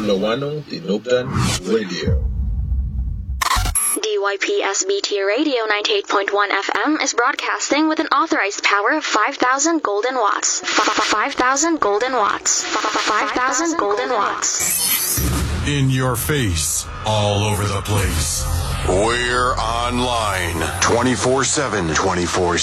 Loano Tinubdan Radio. DYPSBT Radio 98.1 FM is broadcasting with an authorized power of 5,000 golden watts. 5,000 golden watts. 5,000 golden watts. In your face, all over the place. We're online 24/7. 24/7.